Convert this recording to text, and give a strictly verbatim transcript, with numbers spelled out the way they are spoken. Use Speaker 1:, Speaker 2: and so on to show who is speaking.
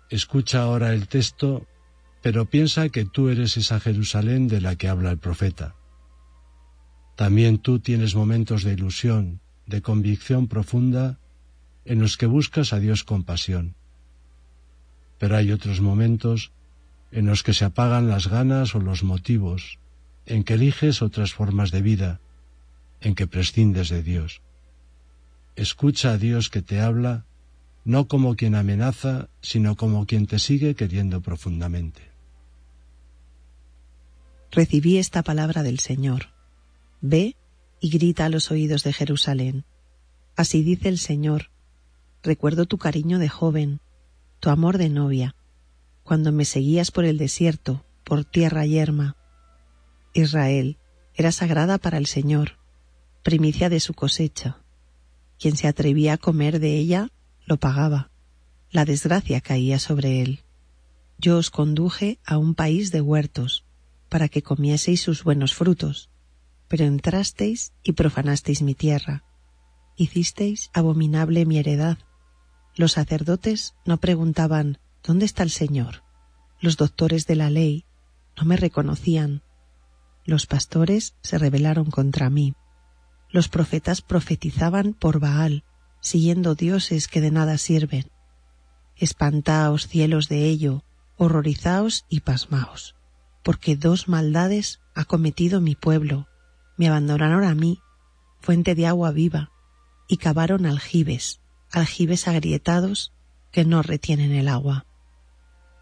Speaker 1: Escucha ahora el texto, pero piensa que tú eres esa Jerusalén de la que habla el profeta. También tú tienes momentos de ilusión, de convicción profunda, en los que buscas a Dios con pasión. Pero hay otros momentos en los que se apagan las ganas o los motivos, en que eliges otras formas de vida, en que prescindes de Dios. Escucha a Dios que te habla, no como quien amenaza, sino como quien te sigue queriendo profundamente.
Speaker 2: Recibí esta palabra del Señor. Ve y grita a los oídos de Jerusalén. Así dice el Señor: recuerdo tu cariño de joven, tu amor de novia, cuando me seguías por el desierto, por tierra yerma. Israel era sagrada para el Señor, primicia de su cosecha. Quien se atrevía a comer de ella, lo pagaba. La desgracia caía sobre él. Yo os conduje a un país de huertos, para que comieseis sus buenos frutos, pero entrasteis y profanasteis mi tierra. Hicisteis abominable mi heredad. Los sacerdotes no preguntaban: ¿dónde está el Señor? Los doctores de la ley no me reconocían. Los pastores se rebelaron contra mí. Los profetas profetizaban por Baal, siguiendo dioses que de nada sirven. Espantaos, cielos, de ello, horrorizaos y pasmaos, porque dos maldades ha cometido mi pueblo. Me abandonaron a mí, fuente de agua viva, y cavaron aljibes, aljibes agrietados que no retienen el agua.